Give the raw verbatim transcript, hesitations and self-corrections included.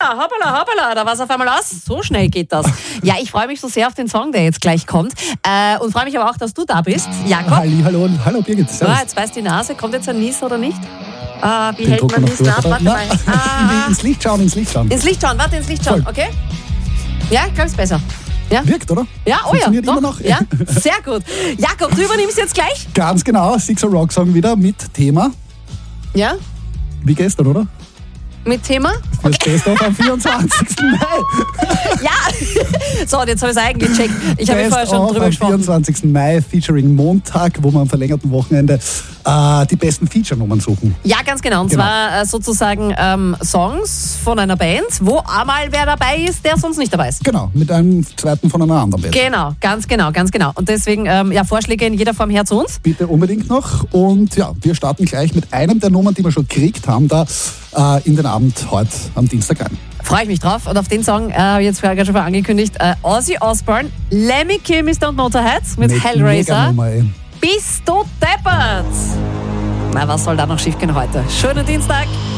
hoppala, hoppala, hoppala, da war es auf einmal aus. So schnell geht das. Ja, ich freue mich so sehr auf den Song, der jetzt gleich kommt. Äh, und freue mich aber auch, dass du da bist. Jakob. Halli, hallo und hallo Birgit. So, jetzt beißt die Nase. Kommt jetzt ein Nies oder nicht? Ah, wie Den hält man Druck Nies nach? Warte mal. Ah. Ins Licht schauen, ins Licht schauen. Ins Licht schauen, warte, ins Licht schauen, Voll. okay? Ja, ich glaube, es ist besser. Ja? Wirkt, oder? Ja, oh ja, Funktioniert doch. immer noch? Ja, sehr gut. Jakob, du übernimmst jetzt gleich? Ganz genau, Sixer Rock Song wieder mit Thema. Ja? Wie gestern, oder? Mit Thema? Fürs Best-of am vierundzwanzigsten Mai. Ja! So, und jetzt habe ich es eingecheckt. Ich habe ja vorher schon Best-of drüber am gesprochen. vierundzwanzigsten Mai featuring Montag, wo wir am verlängerten Wochenende äh, die besten Feature-Nummern suchen. Ja, ganz genau. Und Genau. zwar äh, sozusagen ähm, Songs von einer Band, wo einmal wer dabei ist, der sonst nicht dabei ist. Genau, mit einem zweiten von einer anderen Band. Genau, ganz genau, ganz genau. Und deswegen, ähm, ja, Vorschläge in jeder Form her zu uns. Bitte unbedingt noch. Und ja, wir starten gleich mit einem der Nummern, die wir schon gekriegt haben, da äh, in den Abend heute am Dienstag rein. Freue ich mich drauf. Und auf den Song, äh, habe ich jetzt gerade schon mal angekündigt, äh, Ozzy Osbourne, Lemmy Kilmister und Motorhead mit, Mit Hellraiser. Mega-Nummer, ey. Bist du deppert? Na, was soll da noch schiefgehen heute? Schönen Dienstag.